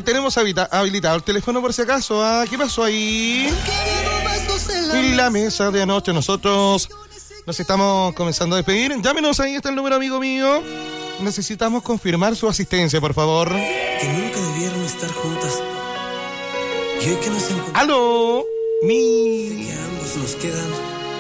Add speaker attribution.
Speaker 1: tenemos habilitado el teléfono por si acaso. ¿Qué pasó ahí? En la mesa de anoche nosotros nos estamos comenzando a despedir. Llámenos, ahí está el número, amigo mío. Necesitamos confirmar su asistencia, por favor.
Speaker 2: Que nunca debieron estar juntas. Y hoy que nos encontramos,
Speaker 1: ¡Aló!
Speaker 2: que ambos nos quedan